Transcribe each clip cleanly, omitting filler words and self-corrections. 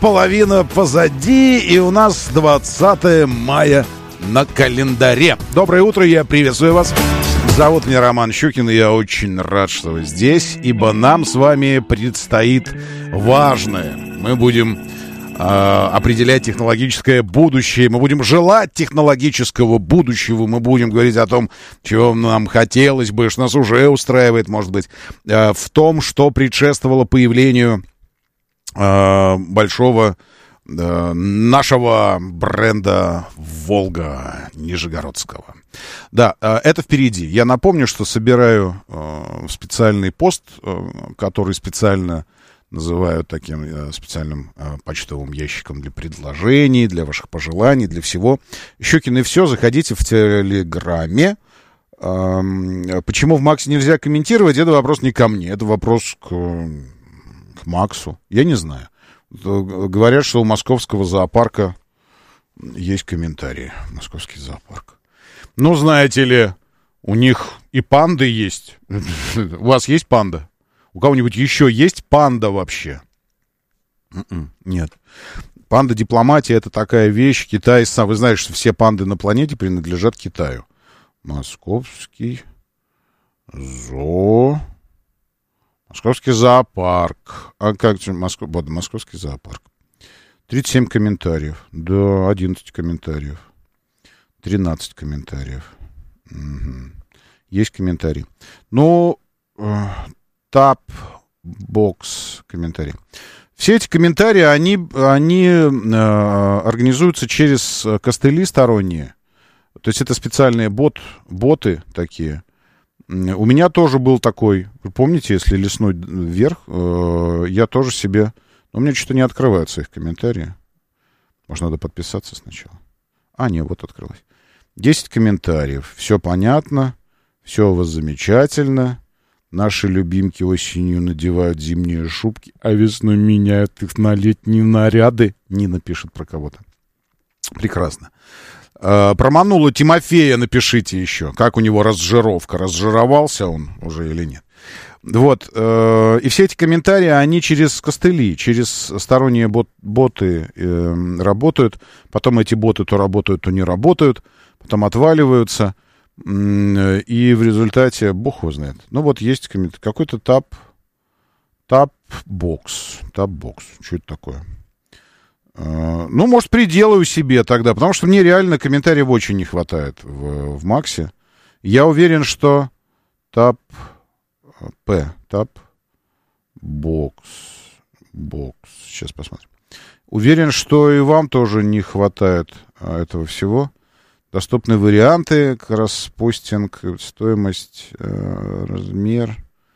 половина позади, и у нас 20 мая на календаре. Доброе утро, я приветствую вас. Зовут меня Роман Щукин, и я очень рад, что вы здесь, ибо нам с вами предстоит важное. Мы будем определять технологическое будущее, мы будем желать технологического будущего, мы будем говорить о том, чего нам хотелось бы, что нас уже устраивает, может быть, в том, что предшествовало появлению большого нашего бренда «Волга» Нижегородского. Да, это впереди. Я напомню, что собираю специальный пост, который специально называют таким специальным почтовым ящиком для предложений, для ваших пожеланий, для всего. Щукин и все. Заходите в Телеграме. Почему в Максе нельзя комментировать? Это вопрос не ко мне. Это вопрос к Максу. Я не знаю. Говорят, что у московского зоопарка есть комментарии. Московский зоопарк. Ну, знаете ли, у них и панды есть. У вас есть панда? У кого-нибудь еще есть панда вообще? Нет. Панда-дипломатия — это такая вещь. Китай сам... Вы знаете, что все панды на планете принадлежат Китаю. Московский зоопарк. А как же Московский зоопарк? 37 комментариев. Да, 11 комментариев. 13 комментариев. Угу. Есть комментарий. Ну... Тап-бокс комментарий. Все эти комментарии, они организуются через костыли сторонние. То есть это специальные боты такие. У меня тоже был такой, вы помните, если листнуть вверх, я тоже себе... Но у меня что-то не открываются их комментарии. Может, надо подписаться сначала. Нет, вот открылось. 10 комментариев. Все понятно. Все у вас замечательно. Наши любимки осенью надевают зимние шубки, а весной меняют их на летние наряды. Нина пишет про кого-то. Прекрасно. Проманула Тимофея напишите еще. Как у него разжировка? Разжировался он уже или нет? Вот. И все эти комментарии, они через костыли, через сторонние боты работают. Потом эти боты то работают, то не работают. Потом отваливаются. И в результате, бог его знает. Ну вот есть какой-то тап-бокс. Что это такое? Ну, может, приделаю себе тогда, потому что мне реально комментариев очень не хватает в Максе. Я уверен, что тап-бокс. Сейчас посмотрим. Уверен, что и вам тоже не хватает этого всего. Доступны варианты, кросспостинг, стоимость, размер.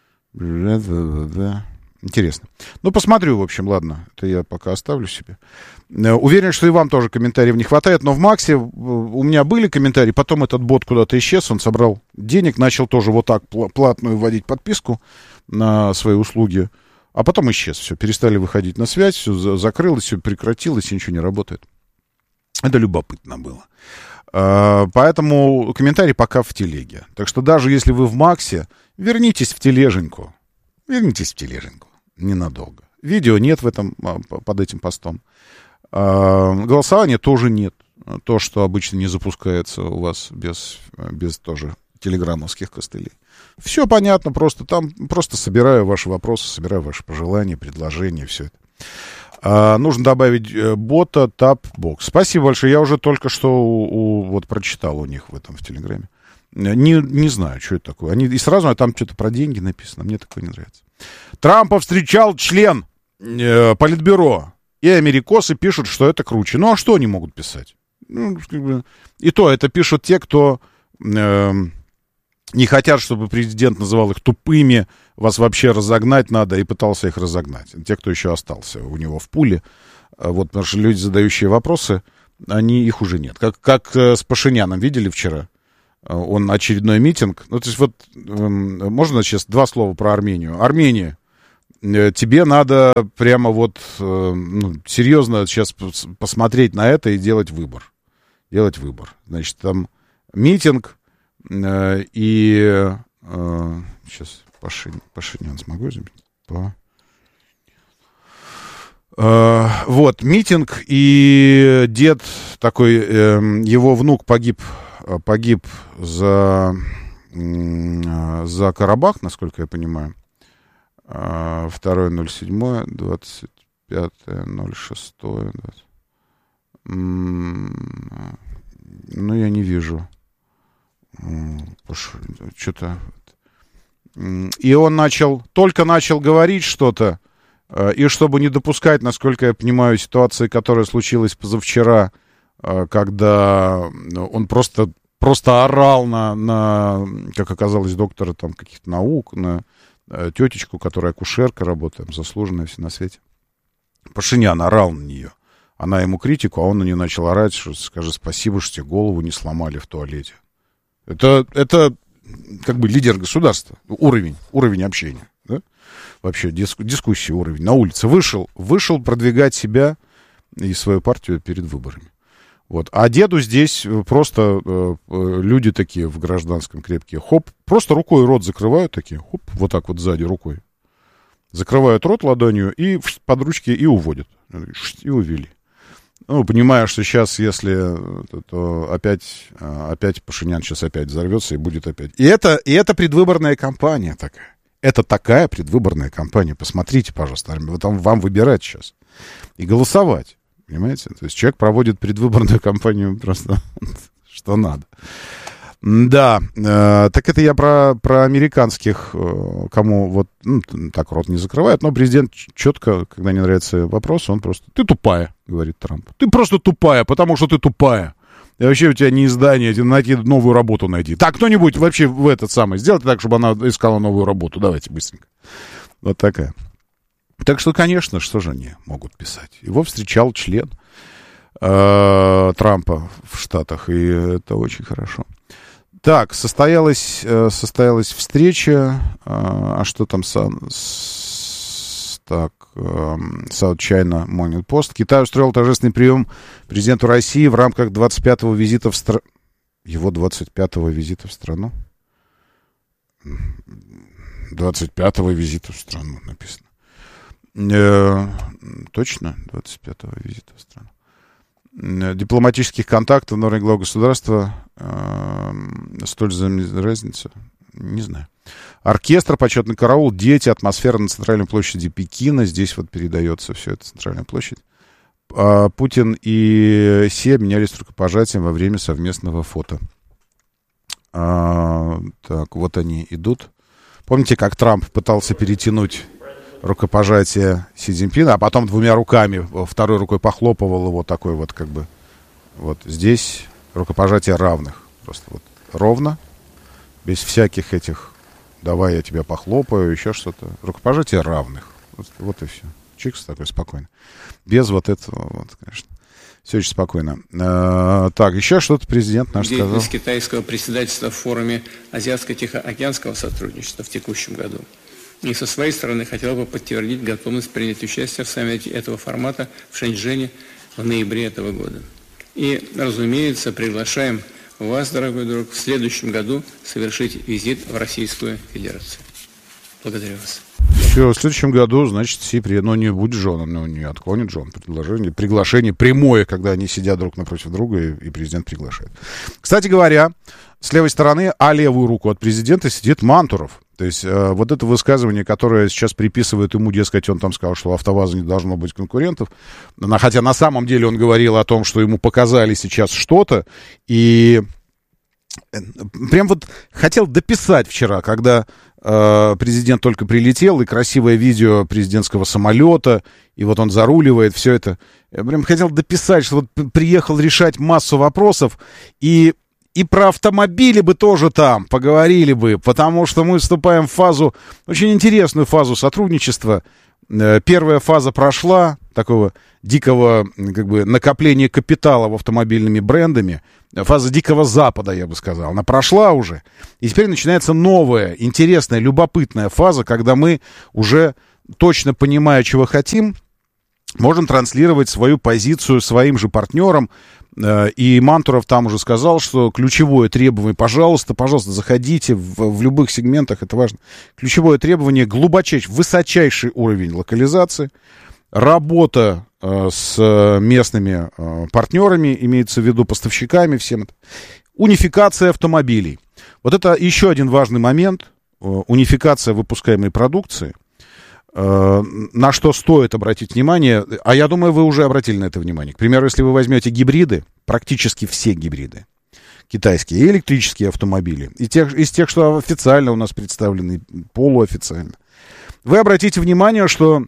Интересно. Ну, посмотрю, в общем, ладно. Это я пока оставлю себе. Уверен, что и вам тоже комментариев не хватает, но в Максе у меня были комментарии, потом этот бот куда-то исчез, он собрал денег, начал тоже вот так платную вводить подписку на свои услуги, а потом исчез. Все, перестали выходить на связь, все закрылось, все прекратилось, и ничего не работает. Это любопытно было. Поэтому комментарий пока в телеге. Так что даже если вы в Максе, вернитесь в тележеньку. Ненадолго. Видео нет под этим постом. Голосования тоже нет. То, что обычно не запускается у вас без тоже телеграммовских костылей. Все понятно, просто собираю ваши вопросы, собираю ваши пожелания, предложения, все это. Нужно добавить бота тап-бокс. Спасибо большое. Я уже только что вот прочитал у них в Телеграме. Не знаю, что это такое. И сразу там что-то про деньги написано. Мне такое не нравится. Трампа встречал член Политбюро. И америкосы пишут, что это круче. Ну, а что они могут писать? И то это пишут те, кто не хотят, чтобы президент называл их тупыми, вас вообще разогнать надо, и пытался их разогнать. Те, кто еще остался у него в пуле. Вот, потому что люди, задающие вопросы, их уже нет. Как с Пашиняном видели вчера? Он очередной митинг. Ну, то есть вот, можно сейчас два слова про Армению? Армения, тебе надо прямо вот серьезно сейчас посмотреть на это и делать выбор. Значит, там митинг, и сейчас Пашинян смогу заметить? Вот, митинг, и дед такой, его внук погиб за Карабах, насколько я понимаю. 2.07, 25.06. Ну, я не вижу. Что-то... И он только начал говорить что-то, и чтобы не допускать, насколько я понимаю, ситуации, которая случилась позавчера, когда он просто орал на, как оказалось, доктора там каких-то наук, на тетечку, которая акушерка, работает, заслуженная все на свете. Пашинян орал на нее. Она ему критику, а он на нее начал орать, что скажи спасибо, что тебе голову не сломали в туалете. Это как бы лидер государства. Уровень общения. Да? Вообще дискуссии уровень. На улице вышел продвигать себя и свою партию перед выборами. Вот. А деду здесь просто люди такие в гражданском крепкие, хоп, просто рукой рот закрывают такие, хоп, вот так вот сзади рукой. Закрывают рот ладонью и под ручки и уводят. И увели. Ну, понимая, что сейчас, если, то опять Пашинян сейчас опять взорвется и будет опять. И это предвыборная кампания такая. Это такая предвыборная кампания. Посмотрите, пожалуйста, вам выбирать сейчас. И голосовать. Понимаете? То есть человек проводит предвыборную кампанию просто что надо. Да, так это я про американских, кому вот так рот не закрывает, но президент четко, когда не нравится вопрос, он просто: ты тупая, говорит Трамп. Ты просто тупая, потому что ты тупая. И вообще у тебя не издание, найти новую работу найти. Так, кто-нибудь вообще в этот самый, сделайте так, чтобы она искала новую работу. Давайте быстренько. Вот такая. Так что, конечно, что же они могут писать? Его встречал член Трампа в Штатах, и это очень хорошо. Так, состоялась встреча, а что там South China Morning Post. Китай устроил торжественный прием президенту России в рамках 25-го визита в страну. Его 25-го визита в страну? 25-го визита в страну написано. Точно? 25-го визита в страну. Дипломатических контактов на уровне глав государства столь же разница? Не знаю. Оркестр, почетный караул, дети, атмосфера на центральной площади Пекина. Здесь вот передается все это, центральная площадь. Путин и Си обменялись рукопожатием во время совместного фото. Так, вот они идут. Помните, как Трамп пытался перетянуть рукопожатие Си Цзиньпина, а потом двумя руками, второй рукой похлопывал его, такой вот как бы. Вот здесь рукопожатие равных. Просто вот ровно, без всяких этих давай я тебя похлопаю, еще что-то. Рукопожатие равных. Вот и все. Чикс такой спокойно. Без вот этого, вот, конечно. Все очень спокойно. Так, еще что-то президент наш сказал. Деятельность китайского председательства в форуме Азиатско-Тихоокеанского сотрудничества в текущем году. И со своей стороны хотел бы подтвердить готовность принять участие в саммите этого формата в Шэньчжэне в ноябре этого года. И, разумеется, приглашаем вас, дорогой друг, в следующем году совершить визит в Российскую Федерацию. Благодарю вас. Все, в следующем году, значит, Си приедет. Но не будет же он, не отклонит же он приглашение прямое, когда они сидят друг напротив друга, и президент приглашает. Кстати говоря, с левой стороны, а левую руку от президента сидит Мантуров. То есть вот это высказывание, которое сейчас приписывают ему, дескать, он там сказал, что у АвтоВАЗа не должно быть конкурентов. Хотя на самом деле он говорил о том, что ему показали сейчас что-то. И прям вот хотел дописать вчера, когда президент только прилетел, и красивое видео президентского самолета, и вот он заруливает, все это. Я прям хотел дописать, что вот приехал решать массу вопросов, и про автомобили бы тоже там поговорили бы, потому что мы вступаем в фазу, очень интересную фазу сотрудничества. Первая фаза прошла, такого дикого как бы накопления капитала автомобильными брендами. Фаза Дикого Запада, я бы сказал. Она прошла уже. И теперь начинается новая, интересная, любопытная фаза, когда мы уже точно понимая, чего хотим, можем транслировать свою позицию своим же партнерам. И Мантуров там уже сказал, что ключевое требование, пожалуйста, заходите в любых сегментах, это важно. Ключевое требование — высочайший уровень локализации. работа с местными партнерами, имеется в виду поставщиками, всем это. Унификация автомобилей. Вот это еще один важный момент. Унификация выпускаемой продукции. На что стоит обратить внимание, а я думаю, вы уже обратили на это внимание. К примеру, если вы возьмете гибриды, практически все гибриды, китайские, и электрические автомобили, из тех, что официально у нас представлены, полуофициально, вы обратите внимание, что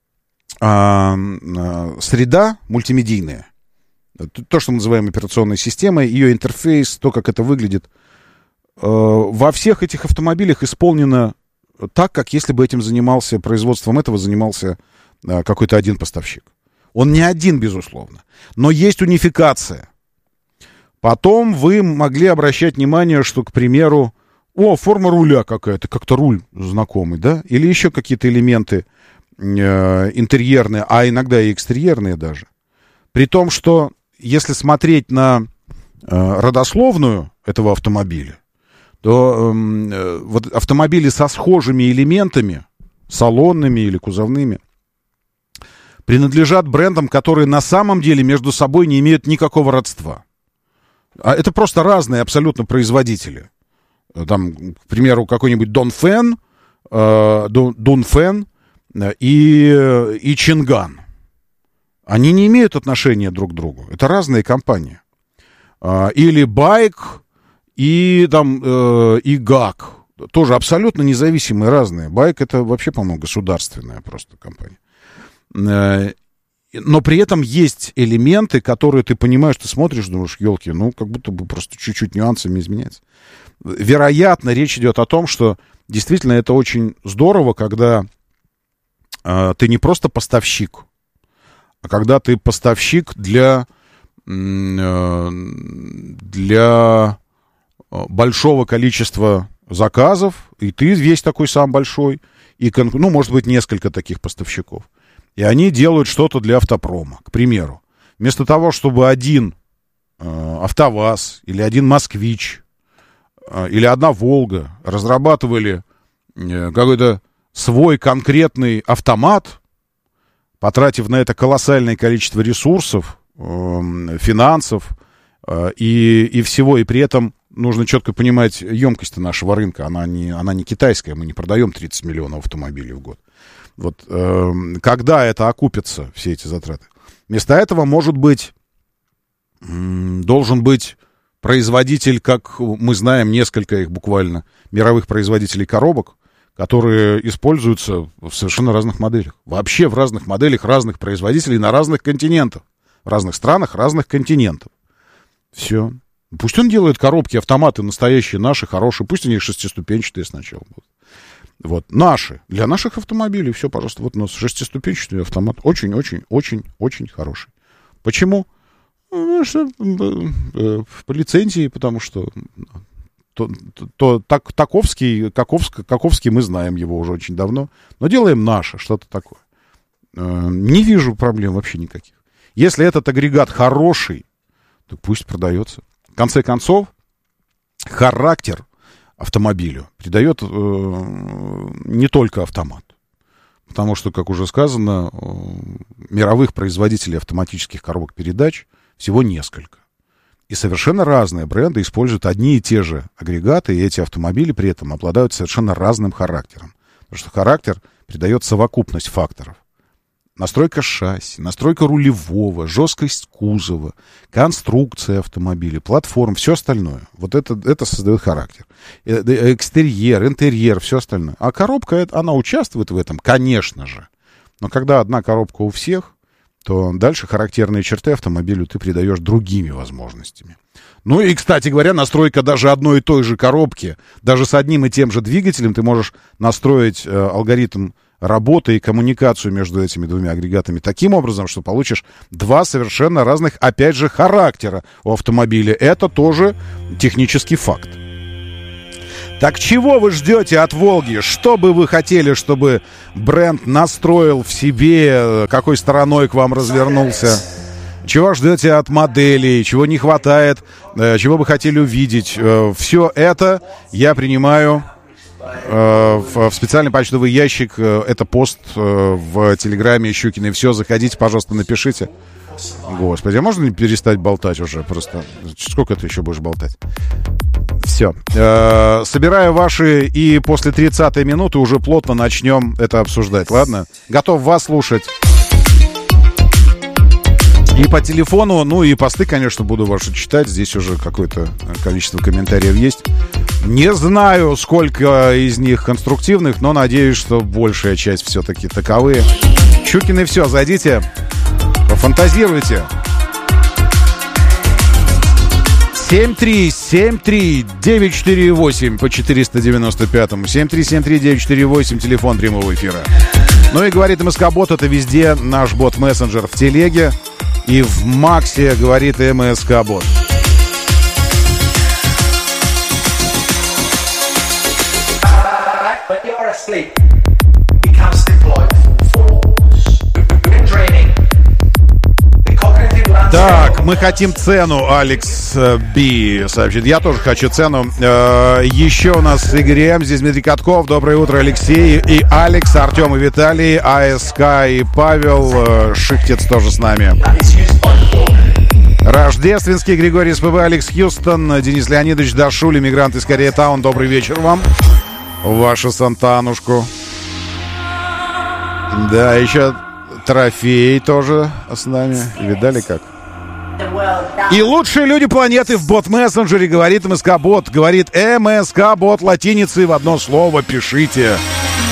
среда мультимедийная, то, что мы называем операционной системой, ее интерфейс, то, как это выглядит, во всех этих автомобилях исполнено так, как если бы производством этого занимался какой-то один поставщик. Он не один, безусловно, но есть унификация. Потом вы могли обращать внимание, что, к примеру, форма руля какая-то, как-то руль знакомый, да? Или еще какие-то элементы интерьерные, а иногда и экстерьерные даже. При том, что если смотреть на родословную этого автомобиля, то вот автомобили со схожими элементами, салонными или кузовными, принадлежат брендам, которые на самом деле между собой не имеют никакого родства. А это просто разные абсолютно производители. Там, к примеру, какой-нибудь Дунфэн и Чинган. Они не имеют отношения друг к другу. Это разные компании. Или Байк и ГАК. Тоже абсолютно независимые, разные. Байк — это вообще, по-моему, государственная просто компания. Но при этом есть элементы, которые ты понимаешь, ты смотришь, думаешь, елки, как будто бы просто чуть-чуть нюансами изменяется. Вероятно, речь идет о том, что действительно это очень здорово, когда ты не просто поставщик, а когда ты поставщик для большого количества заказов, и ты весь такой сам большой, и, может быть, несколько таких поставщиков. И они делают что-то для автопрома. К примеру, вместо того, чтобы один АвтоВАЗ или один Москвич или одна Волга разрабатывали какой-то свой конкретный автомат, потратив на это колоссальное количество ресурсов, финансов и всего, и при этом нужно четко понимать емкость нашего рынка. Она не китайская, мы не продаем 30 миллионов автомобилей в год. Вот когда это окупится, все эти затраты? Вместо этого, должен быть производитель, как мы знаем, несколько их буквально, мировых производителей коробок, которые используются в совершенно разных моделях. Вообще в разных моделях разных производителей на разных континентах. В разных странах разных континентов. Все. Пусть он делает коробки, автоматы настоящие, наши, хорошие. Пусть они шестиступенчатые сначала будут. Вот, наши. Для наших автомобилей все, пожалуйста. Вот у нас шестиступенчатый автомат. Очень хороший. Почему? По лицензии, потому что Таковский мы знаем его уже очень давно. Но делаем наше, что-то такое. Не вижу проблем вообще никаких. Если этот агрегат хороший, то пусть продается. В конце концов, характер автомобилю придает не только автомат. Потому что, как уже сказано, мировых производителей автоматических коробок передач всего несколько. И совершенно разные бренды используют одни и те же агрегаты, и эти автомобили при этом обладают совершенно разным характером. Потому что характер придает совокупность факторов. Настройка шасси, настройка рулевого, жесткость кузова, конструкция автомобиля, платформ, все остальное. Вот это создает характер. Экстерьер, интерьер, все остальное. А коробка, она участвует в этом, конечно же. Но когда одна коробка у всех, то дальше характерные черты автомобилю ты придаешь другими возможностями. Ну и, кстати говоря, настройка даже одной и той же коробки, даже с одним и тем же двигателем, ты можешь настроить алгоритм работы и коммуникацию между этими двумя агрегатами таким образом, что получишь два совершенно разных, опять же, характера у автомобиля. Это тоже технический факт. Так чего вы ждете от «Волги»? Что бы вы хотели, чтобы бренд настроил в себе, какой стороной к вам развернулся? Чего ждете от моделей? Чего не хватает? Чего бы хотели увидеть? Все это я принимаю в специальный почтовый ящик. Это пост в Телеграме Щукина и все. Заходите, пожалуйста, напишите. Господи, а можно не перестать болтать уже? Просто сколько ты еще будешь болтать? Все. Собираю ваши, и после 30-й минуты уже плотно начнем это обсуждать. Ладно? Готов вас слушать. И по телефону, ну и посты, конечно, буду ваши читать. Здесь уже какое-то количество комментариев есть. Не знаю, сколько из них конструктивных, но надеюсь, что большая часть все-таки таковые. Щукин и все, зайдите, пофантазируйте. 7373948 по 495-му. 7373948, телефон прямого эфира. Ну и говорит МСК-бот, это везде наш бот-мессенджер в телеге. И в Максе говорит МСК-бот. Так, мы хотим цену, Алекс Би сообщит. Я тоже хочу цену. Еще у нас Игорь М. Здесь Дмитрий Катков. Доброе утро, Алексей и Алекс, Артем и Виталий, АСК и Павел. Шихтец тоже с нами. Рождественский, Григорий СПБ, Алекс Хьюстон, Денис Леонидович Дашуль, иммигрант из Кореятаун. Добрый вечер вам. Вашу Сантанушку. Да, еще Трофей тоже с нами. Видали как? И лучшие люди планеты в бот-мессенджере, говорит МСК-бот. Говорит МСК-бот латиницей в одно слово. Пишите.